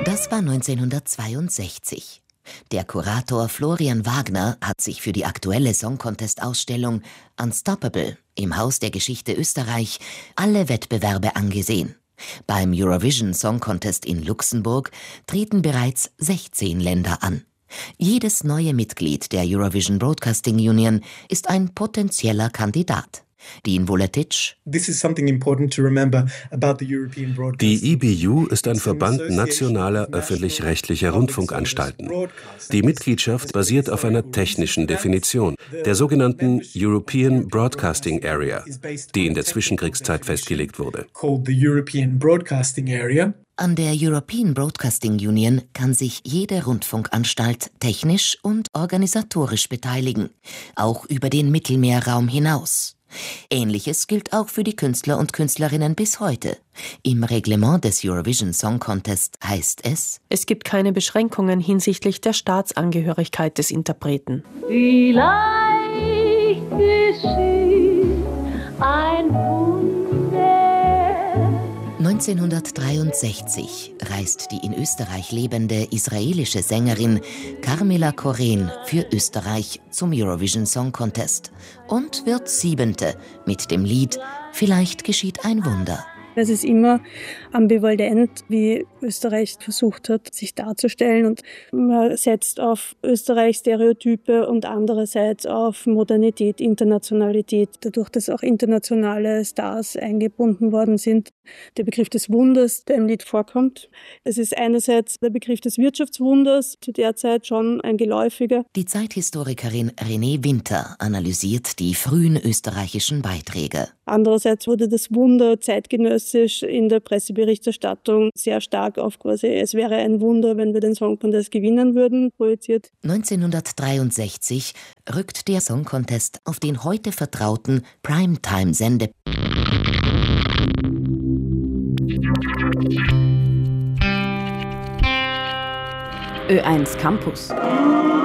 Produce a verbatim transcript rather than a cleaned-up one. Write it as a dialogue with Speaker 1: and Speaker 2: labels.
Speaker 1: Das war neunzehnhundertzweiundsechzig. Der Kurator Florian Wagner hat sich für die aktuelle Song-Contest-Ausstellung Unstoppable im Haus der Geschichte Österreich alle Wettbewerbe angesehen. Beim Eurovision Song Contest in Luxemburg treten bereits sechzehn Länder an. Jedes neue Mitglied der Eurovision Broadcasting Union ist ein potenzieller Kandidat. Dean Vuletic:
Speaker 2: Die E B U ist ein Verband nationaler öffentlich-rechtlicher Rundfunkanstalten. Die Mitgliedschaft basiert auf einer technischen Definition, der sogenannten European Broadcasting Area, die in der Zwischenkriegszeit festgelegt wurde.
Speaker 1: An der European Broadcasting Union kann sich jede Rundfunkanstalt technisch und organisatorisch beteiligen, auch über den Mittelmeerraum hinaus. Ähnliches gilt auch für die Künstler und Künstlerinnen bis heute. Im Reglement des Eurovision Song Contest heißt es:
Speaker 3: Es gibt keine Beschränkungen hinsichtlich der Staatsangehörigkeit des Interpreten.
Speaker 4: Vielleicht geschieht ein Wunder.
Speaker 1: neunzehnhundertdreiundsechzig reist die in Österreich lebende israelische Sängerin Carmela Corén für Österreich zum Eurovision Song Contest und wird Siebente mit dem Lied »Vielleicht geschieht ein Wunder«.
Speaker 5: Es ist immer ambivalent, wie Österreich versucht hat, sich darzustellen. Und man setzt auf Österreich-Stereotype und andererseits auf Modernität, Internationalität. Dadurch, dass auch internationale Stars eingebunden worden sind. Der Begriff des Wunders, der im Lied vorkommt. Es ist einerseits der Begriff des Wirtschaftswunders, zu der Zeit schon ein geläufiger.
Speaker 1: Die Zeithistorikerin Renée Winter analysiert die frühen österreichischen Beiträge.
Speaker 5: Andererseits wurde das Wunder zeitgenössisch in der Presseberichterstattung sehr stark auf quasi, es wäre ein Wunder, wenn wir den Song Contest gewinnen würden, projiziert.
Speaker 1: neunzehnhundertdreiundsechzig rückt der Song Contest auf den heute vertrauten Primetime-Sende
Speaker 3: Ö eins Campus.